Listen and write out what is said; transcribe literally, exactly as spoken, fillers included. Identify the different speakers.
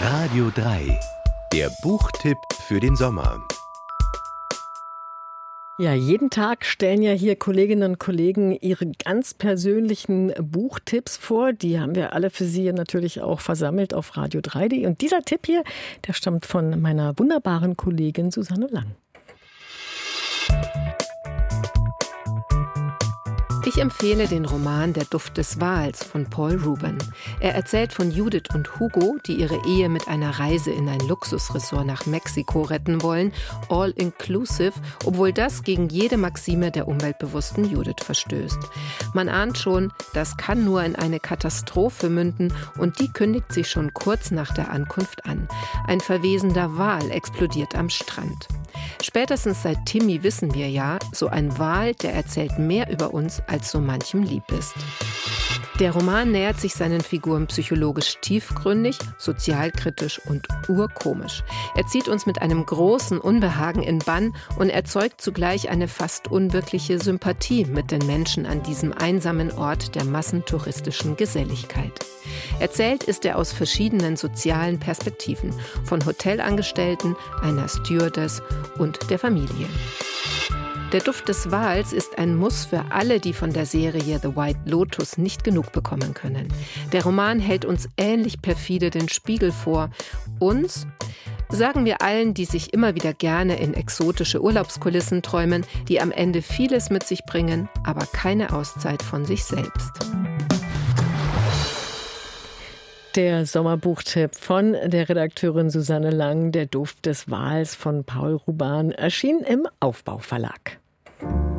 Speaker 1: Radio drei, der Buchtipp für den Sommer.
Speaker 2: Ja, jeden Tag stellen ja hier Kolleginnen und Kollegen ihre ganz persönlichen Buchtipps vor. Die haben wir alle für Sie natürlich auch versammelt auf radio drei punkt de. Und dieser Tipp hier, der stammt von meiner wunderbaren Kollegin Susanne Lang.
Speaker 3: Ich empfehle den Roman Der Duft des Wals von Paul Ruben. Er erzählt von Judith und Hugo, die ihre Ehe mit einer Reise in ein Luxusresort nach Mexiko retten wollen, all inclusive, obwohl das gegen jede Maxime der umweltbewussten Judith verstößt. Man ahnt schon, das kann nur in eine Katastrophe münden und die kündigt sich schon kurz nach der Ankunft an. Ein verwesender Wal explodiert am Strand. Spätestens seit Timmy wissen wir ja, so ein Wal, der erzählt mehr über uns, als so manchem lieb ist. Der Roman nähert sich seinen Figuren psychologisch tiefgründig, sozialkritisch und urkomisch. Er zieht uns mit einem großen Unbehagen in Bann und erzeugt zugleich eine fast unwirkliche Sympathie mit den Menschen an diesem einsamen Ort der massentouristischen Geselligkeit. Erzählt ist er aus verschiedenen sozialen Perspektiven, von Hotelangestellten, einer Stewardess und der Familie. Der Duft des Wals ist ein Muss für alle, die von der Serie The White Lotus nicht genug bekommen können. Der Roman hält uns ähnlich perfide den Spiegel vor. Uns, sagen wir allen, die sich immer wieder gerne in exotische Urlaubskulissen träumen, die am Ende vieles mit sich bringen, aber keine Auszeit von sich selbst.
Speaker 2: Der Sommerbuchtipp von der Redakteurin Susanne Lang, Der Duft des Wals von Paul Ruben, erschien im Aufbau Verlag.